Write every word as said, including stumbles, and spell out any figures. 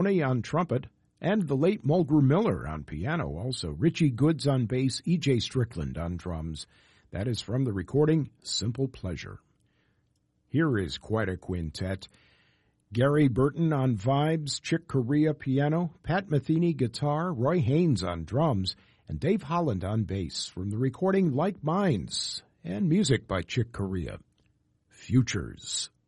on trumpet, and the late Mulgrew Miller on piano. Also, Richie Goods on bass, E J Strickland on drums. That is from the recording Simple Pleasure. Here is quite a quintet. Gary Burton on vibes, Chick Corea piano, Pat Metheny guitar, Roy Haynes on drums, and Dave Holland on bass from the recording Like Minds, and music by Chick Corea. Futures.